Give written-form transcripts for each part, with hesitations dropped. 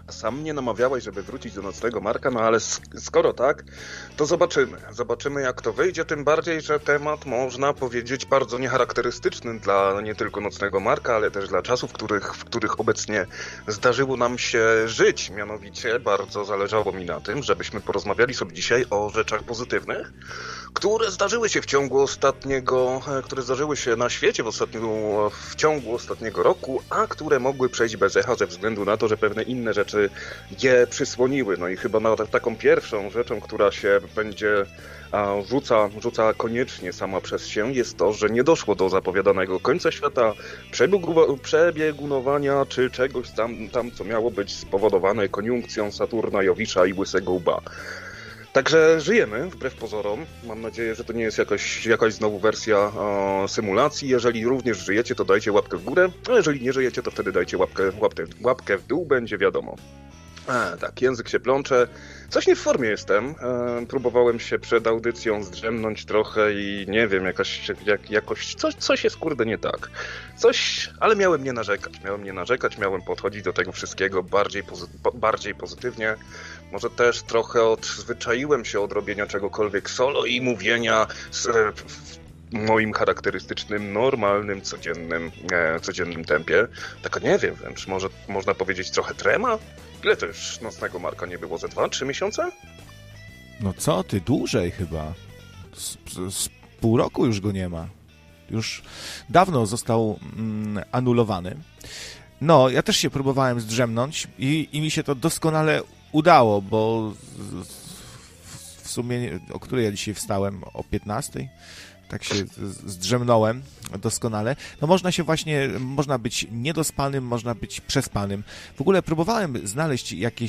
Sam mnie namawiałeś, żeby wrócić do Nocnego Marka, no ale skoro tak, to zobaczymy. Zobaczymy, jak to wyjdzie, tym bardziej, że temat, można powiedzieć, bardzo niecharakterystyczny dla nie tylko Nocnego Marka, ale też dla czasów, w których obecnie zdarzyło nam się żyć. Mianowicie bardzo zależało mi na tym, żebyśmy porozmawiali sobie dzisiaj o rzeczach pozytywnych, które zdarzyły się które zdarzyły się na świecie w ciągu ostatniego roku, a które mogły przejść bez echa ze względu na to, że pewne inne rzeczy je przysłoniły. No i chyba taką pierwszą rzeczą, która się będzie rzuca koniecznie sama przez się, jest to, że nie doszło do zapowiadanego końca świata, przebiegunowania czy czegoś tam, co miało być spowodowane koniunkcją Saturna, Jowisza i Łysego Łba. Także żyjemy, wbrew pozorom. Mam nadzieję, że to nie jest jakaś znowu wersja symulacji. Jeżeli również żyjecie, to dajcie łapkę w górę, a jeżeli nie żyjecie, to wtedy dajcie łapkę w dół, będzie wiadomo. Tak, język się plącze. Coś nie w formie jestem. Próbowałem się przed audycją zdrzemnąć trochę i nie wiem, jakoś coś jest kurde nie tak. Ale miałem nie narzekać, miałem podchodzić do tego wszystkiego bardziej pozytywnie. Może też trochę odzwyczaiłem się od robienia czegokolwiek solo i mówienia w moim charakterystycznym, normalnym, codziennym tempie. Tak nie wiem wręcz, może można powiedzieć trochę trema? Ile to już Nocnego Marka nie było? Ze 2-3 miesiące? No co ty, dłużej chyba. Z pół roku już go nie ma. Już dawno został anulowany. No, ja też się próbowałem zdrzemnąć i mi się to doskonale udało, bo w sumie, o której ja dzisiaj wstałem? O 15:00? Tak się zdrzemnąłem doskonale. No można być niedospanym, można być przespanym. W ogóle próbowałem znaleźć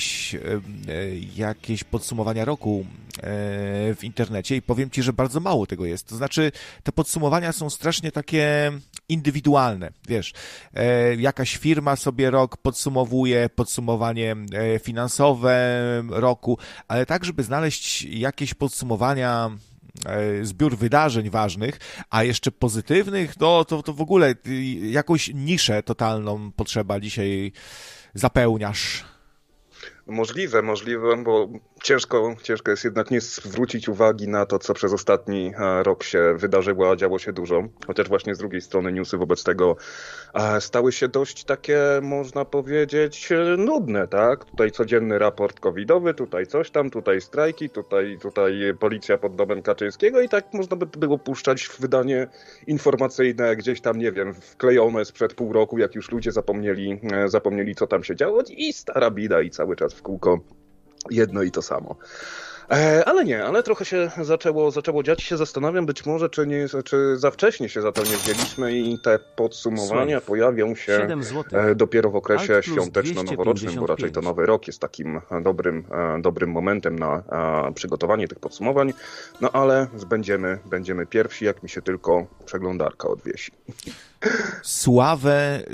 jakieś podsumowania roku w internecie i powiem ci, że bardzo mało tego jest. To znaczy, te podsumowania są strasznie takie indywidualne, wiesz. Jakaś firma sobie rok podsumowuje, podsumowanie finansowe roku, ale tak, żeby znaleźć jakieś podsumowania, zbiór wydarzeń ważnych, a jeszcze pozytywnych, no to w ogóle jakąś niszę totalną potrzeba dzisiaj zapełniasz. Możliwe, bo ciężko jest jednak nie zwrócić uwagi na to, co przez ostatni rok się wydarzyło, a działo się dużo. Chociaż właśnie z drugiej strony newsy wobec tego stały się dość takie, można powiedzieć, nudne, tak? Tutaj codzienny raport covidowy, tutaj coś tam, tutaj strajki, tutaj policja pod domem Kaczyńskiego i tak można by było puszczać wydanie informacyjne gdzieś tam, nie wiem, wklejone sprzed pół roku, jak już ludzie zapomnieli, co tam się działo i stara bida i cały czas w kółko jedno i to samo. Ale trochę się zaczęło dziać. Się zastanawiam, być może, czy za wcześnie się za to nie wzięliśmy i te podsumowania pojawią się dopiero w okresie świąteczno-noworocznym, bo raczej to nowy rok jest takim dobrym momentem na przygotowanie tych podsumowań. No ale będziemy pierwsi, jak mi się tylko przeglądarka odwiesi. Sławę,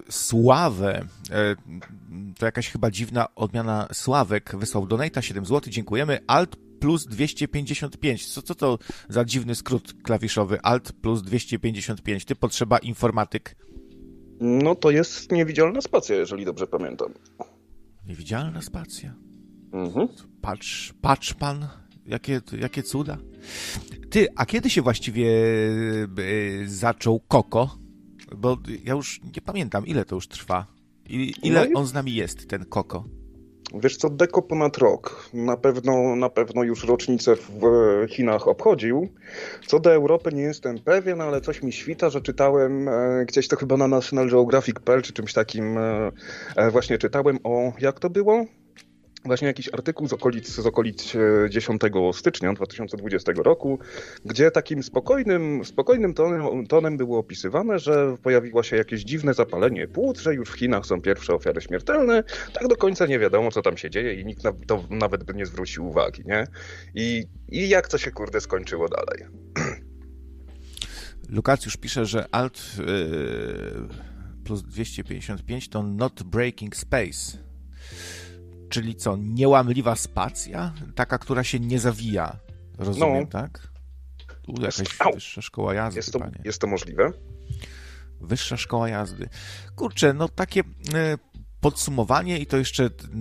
to jakaś chyba dziwna odmiana. Sławek wysłał donata 7 zł, dziękujemy. Alt plus 255. Co to za dziwny skrót klawiszowy? Alt plus 255. Ty potrzeba informatyk. No to jest niewidzialna spacja, jeżeli dobrze pamiętam. Niewidzialna spacja? Mhm. Patrz pan, jakie cuda. Ty, a kiedy się właściwie zaczął Koko? Bo ja już nie pamiętam, ile to już trwa. Ile on z nami jest, ten Koko? Wiesz co, Deko ponad rok. Na pewno już rocznicę w Chinach obchodził. Co do Europy nie jestem pewien, ale coś mi świta, że czytałem gdzieś to chyba na National Geographic.pl czy czymś takim właśnie czytałem jak to było? Właśnie jakiś artykuł z okolic 10 stycznia 2020 roku, gdzie takim spokojnym tonem było opisywane, że pojawiło się jakieś dziwne zapalenie płuc, że już w Chinach są pierwsze ofiary śmiertelne. Tak do końca nie wiadomo, co tam się dzieje i nikt na to nawet by nie zwrócił uwagi, nie? I jak to się kurde skończyło dalej? Lukacjusz pisze, że Alt plus 255 to not breaking space. Czyli co, niełamliwa spacja? Taka, która się nie zawija. Rozumiem, tak? Jakaś wyższa szkoła jazdy, panie. Jest to możliwe? Wyższa szkoła jazdy. Kurczę, no takie podsumowanie i to jeszcze